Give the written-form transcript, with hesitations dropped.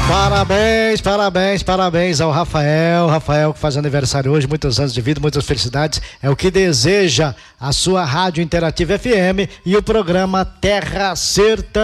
Parabéns, parabéns, parabéns ao Rafael que faz aniversário hoje, muitos anos de vida, muitas felicidades, é o que deseja a sua Rádio Interativa FM e o programa Terra Sertã.